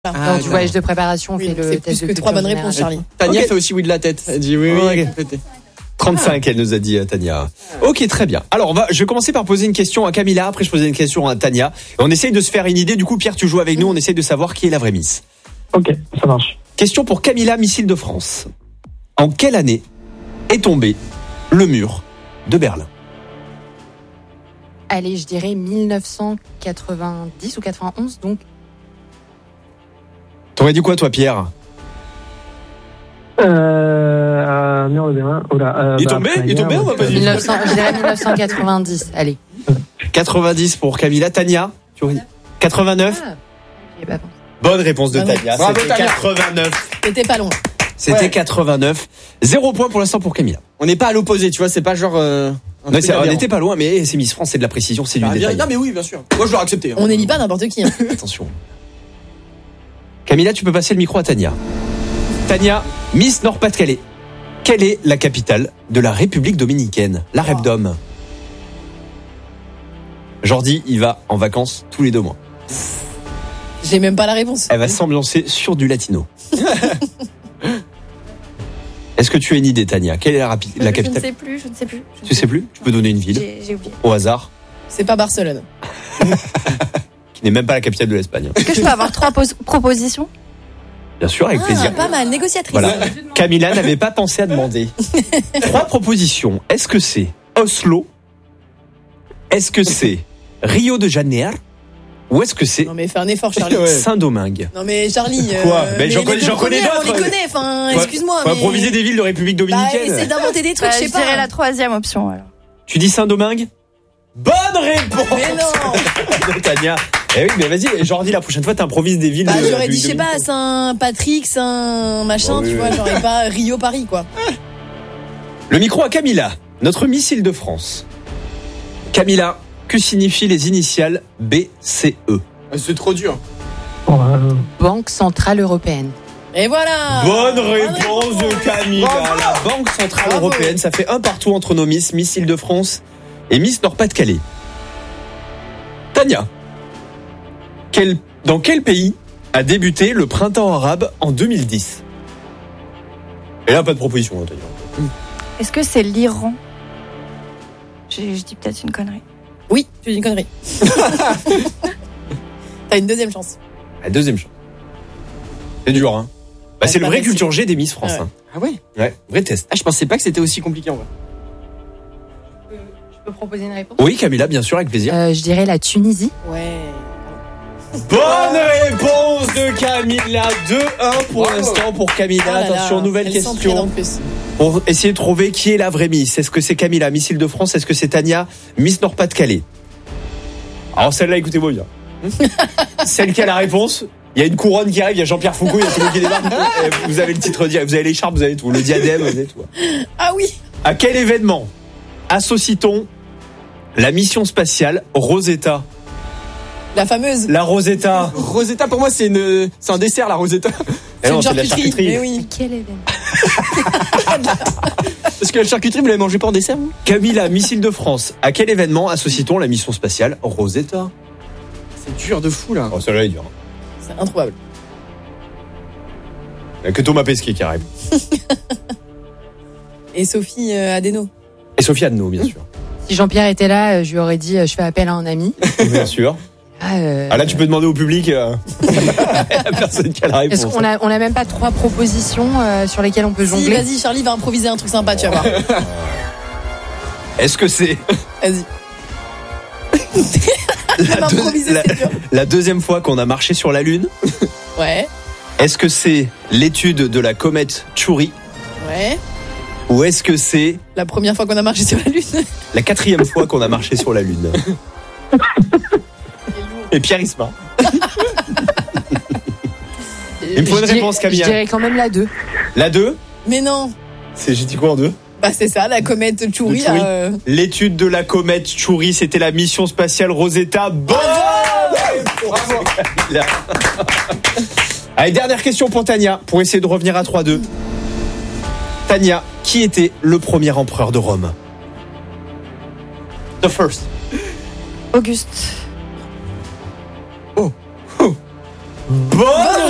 Lors du voyage de préparation, on fait le test plus de que 3 bonnes culture réponses, générale. Charlie. Tania fait aussi oui de la tête. Elle dit oui. 35, elle nous a dit, Tania. Ok, très bien. Alors, je vais commencer par poser une question à Camilla, après je poser une question à Tania. Et on essaye de se faire une idée. Du coup, Pierre, tu joues avec nous, on essaye de savoir qui est la vraie Miss. Ok, ça marche. Question pour Camilla, Miss Île-de-France. En quelle année est tombé le mur de Berlin? Allez, je dirais 1990 ou 91, donc. T'aurais dit quoi, toi, Pierre? Mur de Berlin. Il est tombé, on va pas dire. Je dirais 1990, allez. 90 pour Camilla. Tania, tu aurais dit 89? J'ai pas pensé. Bonne réponse de Tania. Bravo, C'était Tania. 89. T'étais pas loin. C'était 89. 0 point pour l'instant pour Camilla. On n'est pas à l'opposé, tu vois, c'est pas genre. Non, on n'était pas loin, mais c'est Miss France, c'est de la précision, c'est du détail. Non, mais oui, bien sûr. Moi, je l'aurais accepté. On n'élit pas n'importe qui. Attention. Camilla, tu peux passer le micro à Tania. Tania, Miss Nord-Pas-de-Calais. Quelle est la capitale de la République dominicaine? La Repdom. Jordi, il va en vacances tous les 2 mois. J'ai même pas la réponse. Elle va s'ambiancer sur du latino. Est-ce que tu as une idée, Tania? Quelle est la capitale? Je ne sais plus. Tu sais plus? Tu peux donner une ville J'ai oublié. au hasard, C'est pas Barcelone. qui n'est même pas la capitale de l'Espagne. Est-ce que je peux avoir 3 propositions? Bien sûr, avec plaisir. Pas mal, négociatrice. Voilà. Camilla n'avait pas pensé à demander. 3 propositions. Est-ce que c'est Oslo? Est-ce que c'est Rio de Janeiro? Ou est-ce que c'est Non mais fais un effort, Charlie. Saint-Domingue? Non mais Charlie. Quoi Ben, j'en les connais deux d'autres. premières, on les connaît. Enfin, excuse-moi. Faut improviser des villes de République dominicaine. Essaie d'inventer des trucs, je sais Je pas. dirais la 3e option alors. Tu dis Saint-Domingue? Bonne réponse. Mais non. de Tania. Eh oui, mais vas-y, Jordi, la prochaine fois, t'improvises des villes. J'aurais dit, je sais pas, Saint-Patrick, Saint-machin, tu vois, j'aurais pas Rio-Paris, quoi. Le micro à Camilla, notre Miss Île-de-France. Camilla, que signifient les initiales BCE? C'est trop dur. Banque Centrale Européenne. Et voilà. Bonne réponse de Camilla. La Banque Centrale Européenne, ça fait 1 partout entre nos Miss Île-de-France et Miss Nord-Pas-de-Calais. Tania, dans quel pays a débuté le printemps arabe en 2010? Et là, pas de proposition, Tania. Est-ce que c'est l'Iran? Je dis peut-être une connerie. Oui, tu dis une connerie. T'as une deuxième chance. La deuxième chance. C'est dur, hein. C'est le pas vrai facile. culture G des Miss France. Ouais. Hein. Ah ouais? Ouais, vrai test. Ah, je pensais pas que c'était aussi compliqué en vrai. Je peux proposer une réponse? Oui, Camilla, bien sûr, avec plaisir. Je dirais la Tunisie. Ouais. Bonne réponse de Camilla. 2-1 pour l'instant pour Camilla. Oh là là, Attention, nouvelle elle s'entraîne en question. plus. Pour essayer de trouver qui est la vraie Miss. Est-ce que c'est Camilla, Miss Île-de-France? Est-ce que c'est Tania, Miss Nord-Pas-de-Calais? Alors celle-là, écoutez-moi bien. Celle qui a la réponse, il y a une couronne qui arrive, il y a Jean-Pierre Foucault, il y a tout le monde qui débarque. Vous avez le titre, vous avez l'écharpe, vous avez tout, le diadème, vous avez tout. Ah oui. À quel événement associe-t-on la mission spatiale Rosetta? La fameuse. La Rosetta. Rosetta, pour moi, c'est un dessert, la Rosetta. Eh non, une c'est de la charcuterie. Mais oui. Quel événement? Parce que la charcuterie, vous l'avez mangé pas en dessert, vous? Camilla, Miss Île-de-France, à quel événement associe-t-on la mission spatiale Rosetta? C'est dur de fou, là. Oh, celle-là est dure. C'est introuvable. Il n'y a que Thomas Pesquet qui arrive. Et Sophie Adeno. Et Sophie Adno, bien sûr. Si Jean-Pierre était là, je lui aurais dit je fais appel à un ami. Bien sûr. Ah là, tu peux demander au public. La personne qui a la réponse. Est-ce qu'on a même pas 3 propositions sur lesquelles on peut Si, jongler? vas-y, Charlie va improviser un truc sympa, tu vas voir. Est-ce que c'est Vas-y. Improviser, c'est dur. la deuxième fois qu'on a marché sur la Lune? Ouais, Est-ce que c'est l'étude de la comète Chury? ouais. Ou est-ce que c'est La première fois qu'on a marché sur la Lune. la 4e fois qu'on a marché sur la Lune? Et Pierre Isma. Il me faut une réponse, Je Camilla. dirais quand même la 2. La 2? Mais non. J'ai dit quoi en 2? Bah c'est ça, la comète Chury. Le Chury. Là, L'étude de la comète Chury, c'était la mission spatiale Rosetta. Bonne réponse, Camilla. Allez, dernière question pour Tania, pour essayer de revenir à 3-2. Tania, qui était le premier empereur de Rome? The first. Auguste. Bonne